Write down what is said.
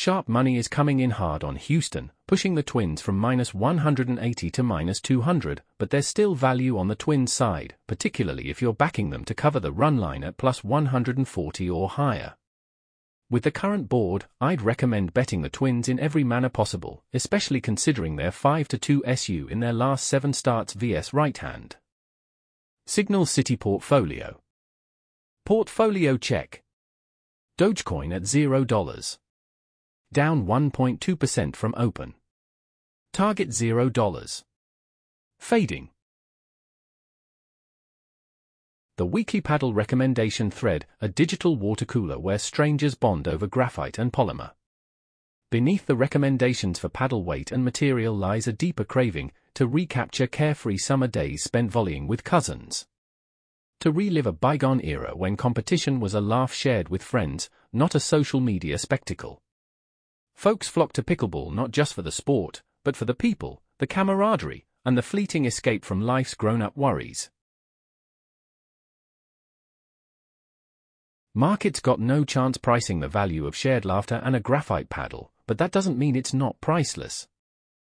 Sharp money is coming in hard on Houston, pushing the Twins from -180 to -200, but there's still value on the Twins side, particularly if you're backing them to cover the run line at +140 or higher. With the current board, I'd recommend betting the Twins in every manner possible, especially considering their 5-2 SU in their last 7 starts vs right-hand. Signal City Portfolio. Portfolio check. Dogecoin at $0. Down 1.2% from open. Target $0. Fading. The weekly paddle recommendation thread, a digital water cooler where strangers bond over graphite and polymer. Beneath the recommendations for paddle weight and material lies a deeper craving to recapture carefree summer days spent volleying with cousins. To relive a bygone era when competition was a laugh shared with friends, not a social media spectacle. Folks flock to pickleball not just for the sport, but for the people, the camaraderie, and the fleeting escape from life's grown-up worries. Markets got no chance pricing the value of shared laughter and a graphite paddle, but that doesn't mean it's not priceless.